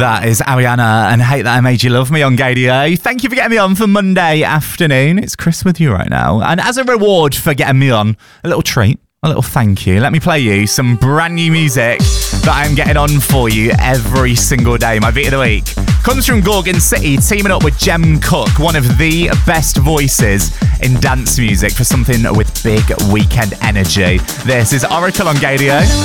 That is Ariana and Hate That I Made You Love Me on Gadio. Thank you for getting me on for Monday afternoon. It's Chris with you right now. And as a reward for getting me on, a little treat, a little thank you. Let me play you some brand new music that I'm getting on for you every single day. My beat of the week comes from Gorgon City, teaming up with Jem Cook, one of the best voices in dance music for something with big weekend energy. This is Oracle on Gadio.